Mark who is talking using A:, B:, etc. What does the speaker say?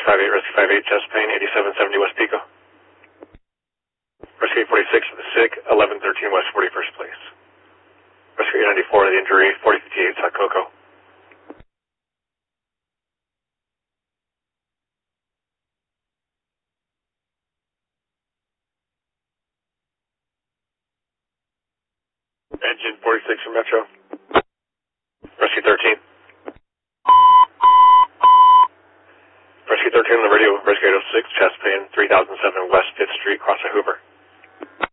A: 58, chest pain, 8770 West Pico. Rescue 846 for the SIG, 1113 West 41st Place. Rescue 894 the injury, 4058 South Coco. Engine 46 from Metro. Rescue 13. Rescue 13 on the radio, Rescue 806, chest pain, 3007 West 5th Street, crossing Hoover.